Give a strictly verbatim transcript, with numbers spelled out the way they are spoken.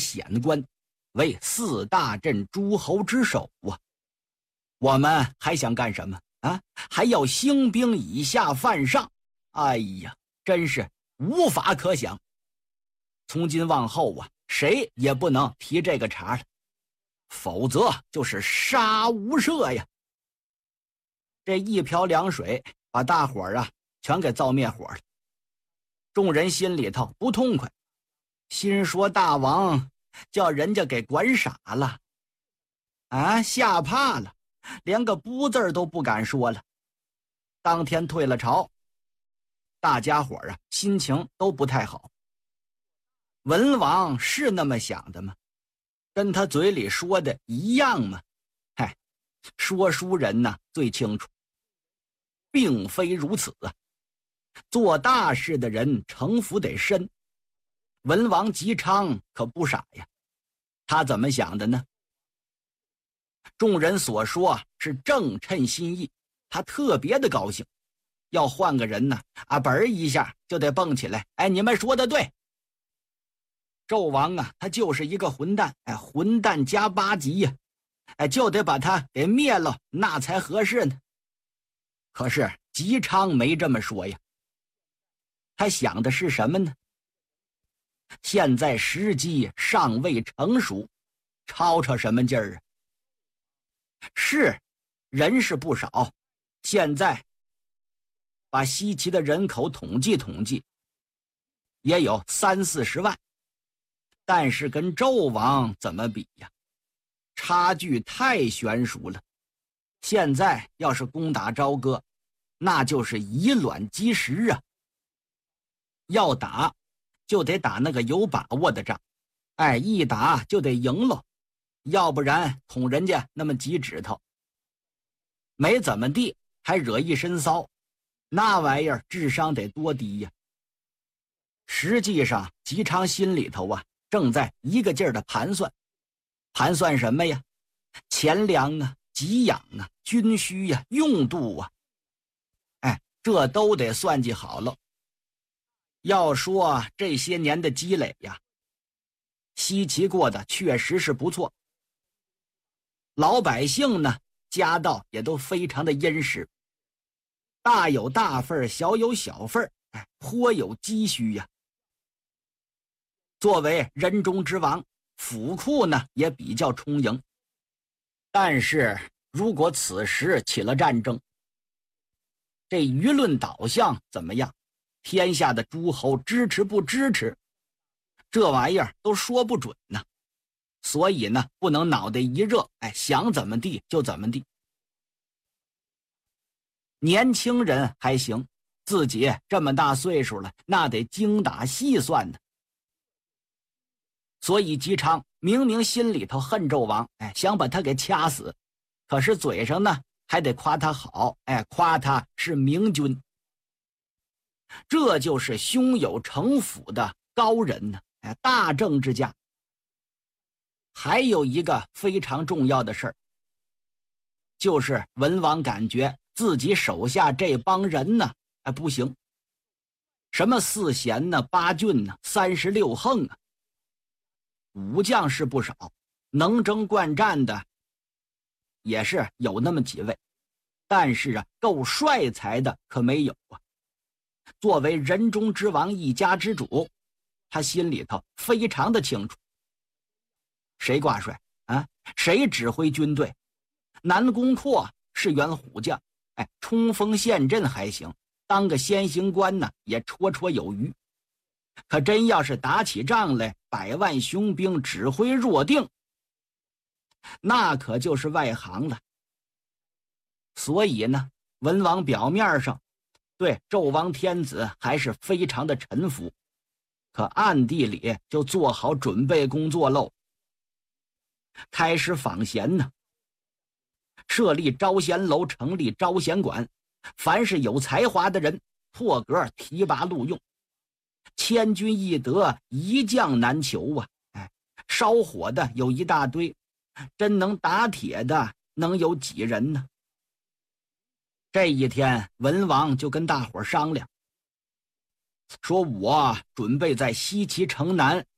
显官，为四大镇诸侯之首啊！我们还想干什么啊？还要兴兵以下犯上？哎呀，真是无法可想。从今往后啊，谁也不能提这个茬了，否则就是杀无赦呀！这一瓢凉水把大伙儿啊全给燥灭火了。众人心里头不痛快，心说大王叫人家给管傻了啊，吓怕了，连个不字都不敢说了。当天退了朝，大家伙啊心情都不太好。文王是那么想的吗？跟他嘴里说的一样吗？嗨，说书人呢最清楚，并非如此啊。做大事的人城府得深，文王姬昌可不傻呀。他怎么想的呢？众人所说是正称心意，他特别的高兴。要换个人呢，啊嘣一下就得蹦起来，哎，你们说的对。纣王啊，他就是一个混蛋，哎，混蛋加八级呀，哎，就得把他给灭了，那才合适呢。可是姬昌没这么说呀，他想的是什么呢？现在时机尚未成熟，吵吵什么劲儿啊？是，人是不少，现在把西岐的人口统计统计，也有三四十万。但是跟纣王怎么比呀？差距太悬殊了。现在要是攻打朝歌，那就是以卵击石啊！要打就得打那个有把握的仗，哎，一打就得赢了，要不然捅人家那么几指头，没怎么地还惹一身骚，那玩意儿智商得多低呀！实际上姬昌心里头啊正在一个劲儿的盘算，盘算什么呀？钱粮啊，给养啊，军需呀、啊，用度啊，哎，这都得算计好了。要说这些年的积累呀，西岐过得确实是不错。老百姓呢，家道也都非常的殷实，大有大份，小有小份，哎，颇有积蓄呀。作为人中之王，府库呢也比较充盈。但是如果此时起了战争，这舆论导向怎么样？天下的诸侯支持不支持？这玩意儿都说不准呢。所以呢，不能脑袋一热，哎，想怎么地就怎么地。年轻人还行，自己这么大岁数了，那得精打细算呢。所以姬昌明明心里头恨纣王，哎，想把他给掐死，可是嘴上呢还得夸他好，哎，夸他是明君。这就是胸有城府的高人呢，哎，大政治家。还有一个非常重要的事儿，就是文王感觉自己手下这帮人呢，哎，不行。什么四贤呢，八俊呢，三十六横啊，武将是不少，能征惯战的也是有那么几位，但是啊，够帅才的可没有啊。作为人中之王，一家之主，他心里头非常的清楚，谁挂帅啊？谁指挥军队？南宫阔是员虎将，哎，冲锋陷阵还行，当个先行官呢也绰绰有余。可真要是打起仗来，百万雄兵指挥若定，那可就是外行了。所以呢，文王表面上对纣王天子还是非常的臣服，可暗地里就做好准备工作喽。开始访贤呢，设立招贤楼，成立招贤馆，凡是有才华的人破格提拔录用。千军易得，一将难求啊！哎，烧火的有一大堆，真能打铁的能有几人呢？这一天，文王就跟大伙商量，说我准备在西岐城南